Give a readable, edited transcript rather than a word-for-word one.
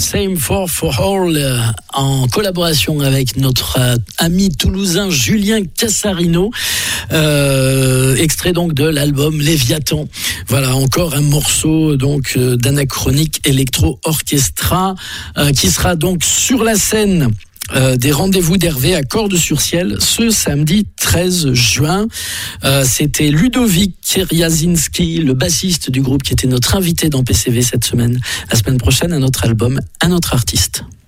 Same for All, en collaboration avec notre ami toulousain Julien Cassarino, extrait donc de l'album Léviathan. Voilà, encore un morceau donc d'Anachronique Electro Orchestra qui sera donc sur la scène des rendez-vous d'Hervé à Cordes-sur-Ciel ce samedi 13 juin. C'était Ludovic Kiriazinski, le bassiste du groupe, qui était notre invité dans PCV cette semaine. La semaine prochaine, un autre album, un autre artiste.